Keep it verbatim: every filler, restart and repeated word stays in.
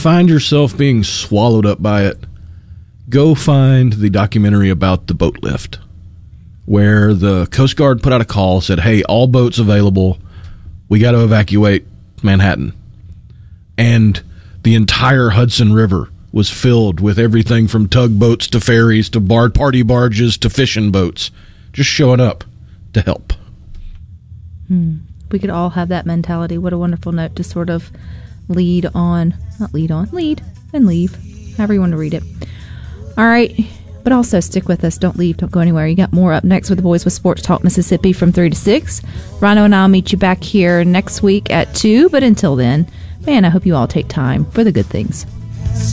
find yourself being swallowed up by it, go find the documentary about the boat lift, where the Coast Guard put out a call, said, hey, all boats available, we got to evacuate Manhattan. And the entire Hudson River was filled with everything from tugboats to ferries to bar- party barges to fishing boats, just showing up to help. Hmm. We could all have that mentality. What a wonderful note to sort of lead on, not lead on, lead and leave, however you want to read it. All right, but also stick with us. Don't leave. Don't go anywhere. You got more up next with the boys with Sports Talk Mississippi from three to six. Rhino and I'll meet you back here next week at two. But until then, man, I hope you all take time for the good things.